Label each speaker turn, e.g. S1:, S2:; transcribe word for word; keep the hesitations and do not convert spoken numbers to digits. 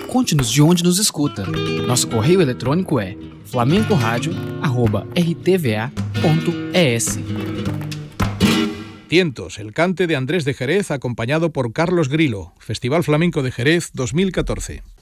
S1: conte-nos de onde nos escuta. Nosso correio eletrônico é flamencoradio arroba r t v a ponto e s.
S2: Tientos, el cante de Andrés de Jerez acompañado por Carlos Grilo. Festival Flamenco de Jerez dos mil catorce.